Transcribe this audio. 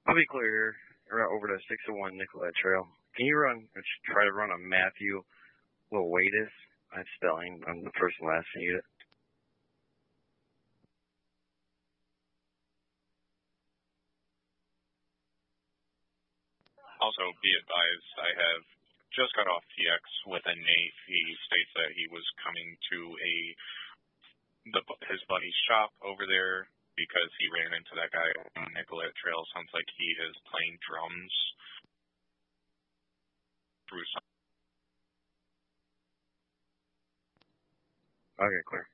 I'll be clear here. We're over to 601 Nicollet Trail. Can you try to run a Matthew Lowatis? I'm spelling on the first and last unit. Also, be advised, I have just got off TX with a Nate. He states that he was coming to his buddy's shop over there because he ran into that guy on Nicollet Trail. Sounds like he is playing drums through some. Okay, clear.